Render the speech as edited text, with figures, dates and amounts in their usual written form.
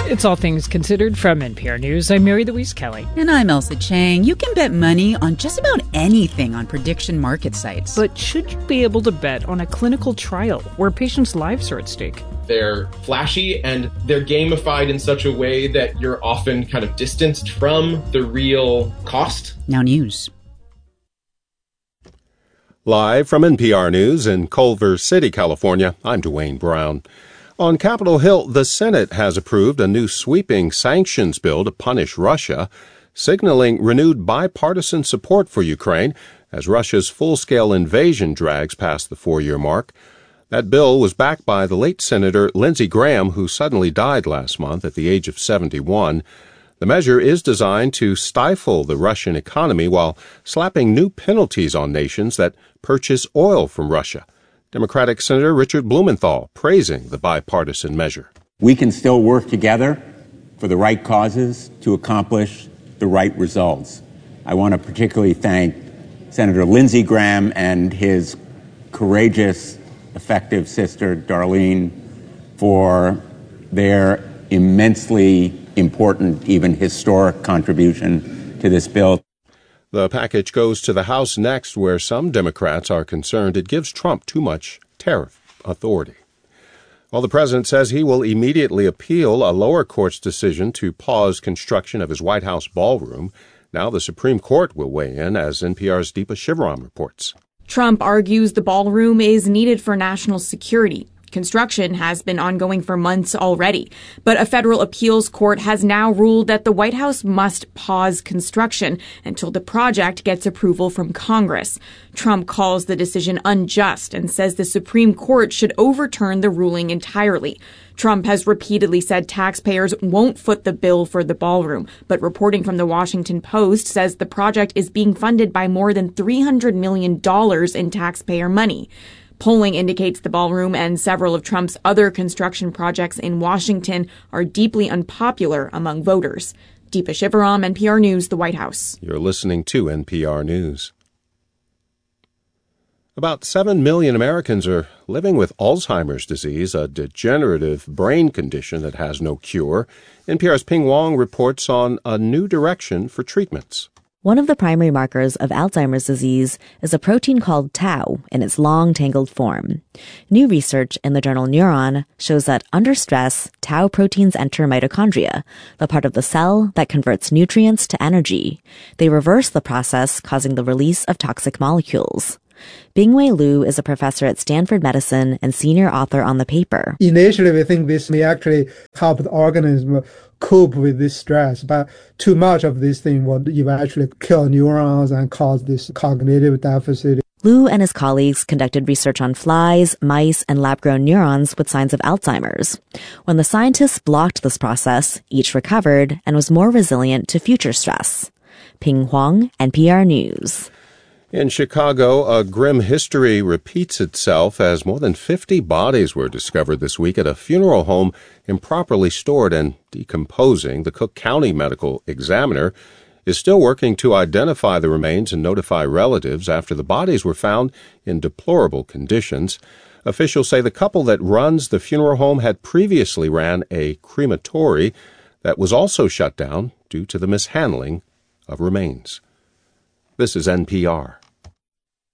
It's All Things Considered from NPR News. I'm Mary Louise Kelly. And I'm Elsa Chang. You can bet money on just about anything on prediction market sites. But should you be able to bet on a clinical trial where patients' lives are at stake? They're flashy and they're gamified in such a way that you're often kind of distanced from the real cost. Now news. Live from NPR News in Culver City, California, I'm Dwayne Brown. On Capitol Hill, the Senate has approved a new sweeping sanctions bill to punish Russia, signaling renewed bipartisan support for Ukraine as Russia's full-scale invasion drags past the 4-year mark. That bill was backed by the late Senator Lindsey Graham, who suddenly died last month at the age of 71. The measure is designed to stifle the Russian economy while slapping new penalties on nations that purchase oil from Russia. Democratic Senator Richard Blumenthal praising the bipartisan measure. We can still work together for the right causes to accomplish the right results. I want to particularly thank Senator Lindsey Graham and his courageous, effective sister, Darlene, for their immensely important, even historic contribution to this bill. The package goes to the House next, where some Democrats are concerned it gives Trump too much tariff authority. While the president says he will immediately appeal a lower court's decision to pause construction of his White House ballroom, now the Supreme Court will weigh in, as NPR's Deepa Shivaram reports. Trump argues the ballroom is needed for national security. Construction has been ongoing for months already, but a federal appeals court has now ruled that the White House must pause construction until the project gets approval from Congress. Trump calls the decision unjust and says the Supreme Court should overturn the ruling entirely. Trump has repeatedly said taxpayers won't foot the bill for the ballroom, but reporting from the Washington Post says the project is being funded by more than $300 million in taxpayer money. Polling indicates the ballroom and several of Trump's other construction projects in Washington are deeply unpopular among voters. Deepa Shivaram, NPR News, the White House. You're listening to NPR News. About 7 million Americans are living with Alzheimer's disease, a degenerative brain condition that has no cure. NPR's Ping Wong reports on a new direction for treatments. One of the primary markers of Alzheimer's disease is a protein called tau in its long, tangled form. New research in the journal Neuron shows that under stress, tau proteins enter mitochondria, the part of the cell that converts nutrients to energy. They reverse the process, causing the release of toxic molecules. Bingwei Liu is a professor at Stanford Medicine and senior author on the paper. Initially, we think this may actually help the organism cope with this stress, but too much of this thing will eventually kill neurons and cause this cognitive deficit. Liu and his colleagues conducted research on flies, mice, and lab-grown neurons with signs of Alzheimer's. When the scientists blocked this process, each recovered and was more resilient to future stress. Ping Huang, NPR News. In Chicago, a grim history repeats itself as more than 50 bodies were discovered this week at a funeral home improperly stored and decomposing. The Cook County Medical Examiner is still working to identify the remains and notify relatives after the bodies were found in deplorable conditions. Officials say the couple that runs the funeral home had previously ran a crematory that was also shut down due to the mishandling of remains. This is NPR.